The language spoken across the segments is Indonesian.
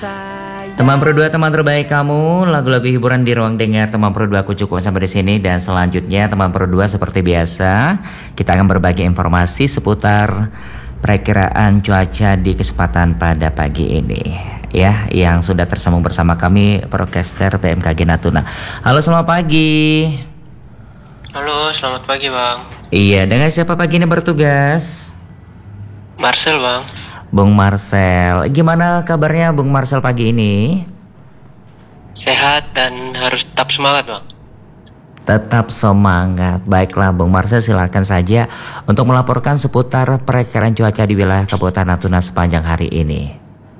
Teman Pro 2, teman terbaik kamu, lagu-lagu hiburan di ruang dengar teman Pro 2 aku cukup sampai di sini. Dan selanjutnya teman Pro 2 seperti biasa kita akan berbagi informasi seputar perakiraan cuaca di kesempatan pada pagi ini ya, yang sudah tersambung bersama kami Procaster BMKG Natuna. Halo, selamat pagi. Halo, selamat pagi Bang. Iya, dengan siapa pagi ini bertugas? Marcel Bang. Bung Marcel, gimana kabarnya Bung Marcel pagi ini? Sehat dan harus tetap semangat Bang. Tetap semangat. Baiklah Bung Marcel, silakan saja untuk melaporkan seputar perakiraan cuaca di wilayah Kabupaten Natuna sepanjang hari ini.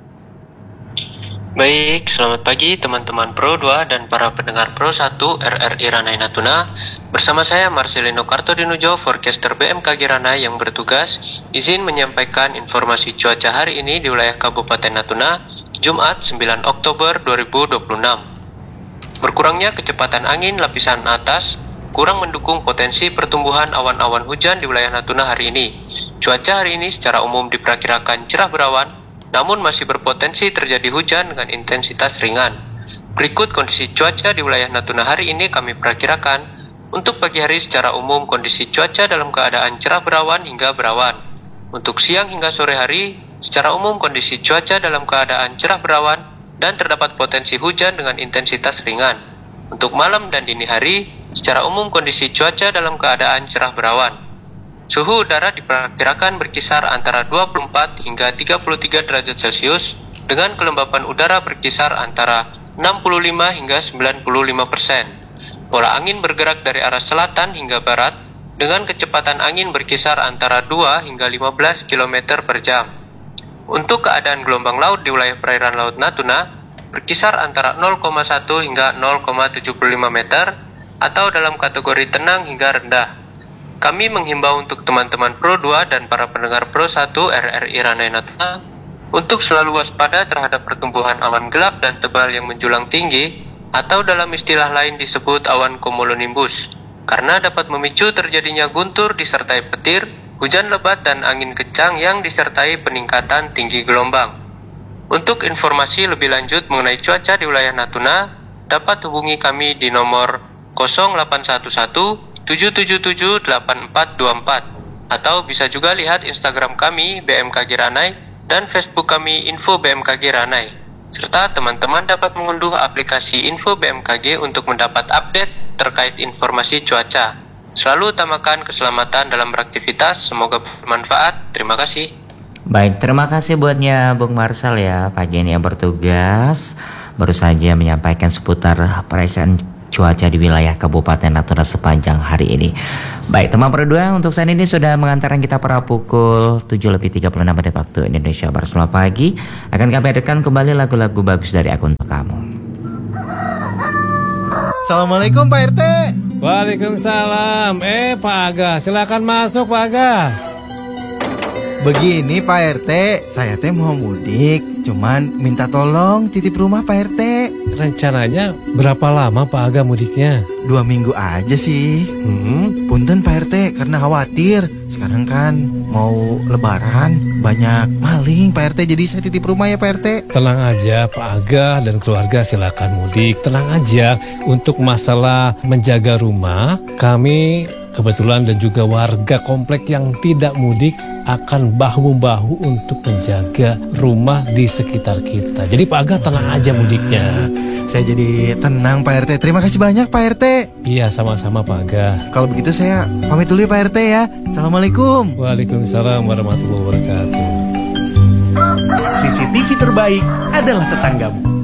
Baik, selamat pagi teman-teman Pro 2 dan para pendengar Pro 1 RRI Ranai Natuna. Bersama saya Marcelino Kartodinujo, forecaster BMKG Ranai yang bertugas izin menyampaikan informasi cuaca hari ini di wilayah Kabupaten Natuna, Jumat 9 Oktober 2026. Berkurangnya kecepatan angin lapisan atas kurang mendukung potensi pertumbuhan awan-awan hujan di wilayah Natuna hari ini. Cuaca hari ini secara umum diperkirakan cerah berawan, namun masih berpotensi terjadi hujan dengan intensitas ringan. Berikut kondisi cuaca di wilayah Natuna hari ini kami perkirakan. Untuk pagi hari secara umum kondisi cuaca dalam keadaan cerah berawan hingga berawan. Untuk siang hingga sore hari secara umum kondisi cuaca dalam keadaan cerah berawan dan terdapat potensi hujan dengan intensitas ringan. Untuk malam dan dini hari secara umum kondisi cuaca dalam keadaan cerah berawan. Suhu udara diperkirakan berkisar antara 24 hingga 33 derajat Celcius dengan kelembapan udara berkisar antara 65 hingga 95%. Pola angin bergerak dari arah selatan hingga barat dengan kecepatan angin berkisar antara 2 hingga 15 km per jam. Untuk keadaan gelombang laut di wilayah perairan Laut Natuna berkisar antara 0,1 hingga 0,75 meter atau dalam kategori tenang hingga rendah. Kami menghimbau untuk teman-teman Pro 2 dan para pendengar Pro 1 RRI Ranai Natuna untuk selalu waspada terhadap pertumbuhan awan gelap dan tebal yang menjulang tinggi atau dalam istilah lain disebut awan cumulonimbus, karena dapat memicu terjadinya guntur disertai petir, hujan lebat dan angin kencang yang disertai peningkatan tinggi gelombang. Untuk informasi lebih lanjut mengenai cuaca di wilayah Natuna, dapat hubungi kami di nomor 0811 777 8424 atau bisa juga lihat Instagram kami BMKG Ranai dan Facebook kami Info BMKG Ranai. Serta teman-teman dapat mengunduh aplikasi Info BMKG untuk mendapat update terkait informasi cuaca. Selalu utamakan keselamatan dalam beraktivitas, semoga bermanfaat. Terima kasih. Baik, terima kasih buatnya Bung Marcel ya, pagi ini yang bertugas baru saja menyampaikan seputar perakiraan cuaca di wilayah Kabupaten Natuna sepanjang hari ini. Baik, teman Pro 2, untuk saat ini sudah mengantarkan kita pada pukul 7:36 waktu Indonesia Barat. Selamat pagi, akan kami hadirkan kembali lagu-lagu bagus dari aku untuk kamu. Assalamualaikum Pak RT. Waalaikumsalam. Pak Aga, silakan masuk Pak Aga. Begini Pak RT, saya teh mau mudik, cuman minta tolong titip rumah Pak RT. Rencananya berapa lama Pak Aga mudiknya? 2 minggu aja sih. Punten Pak RT, karena khawatir. Sekarang kan mau lebaran, banyak maling Pak RT, jadi saya titip rumah ya Pak RT. Tenang aja Pak Aga dan keluarga, silakan mudik. Tenang aja, untuk masalah menjaga rumah, kami kebetulan dan juga warga komplek yang tidak mudik akan bahu-membahu untuk menjaga rumah di sekitar kita. Jadi Pak Aga tenang aja mudiknya. Saya jadi tenang Pak RT. Terima kasih banyak Pak RT. Iya, sama-sama Pak Aga. Kalau begitu saya pamit dulu ya Pak RT ya. Assalamualaikum. Waalaikumsalam warahmatullahi wabarakatuh. CCTV terbaik adalah tetanggamu.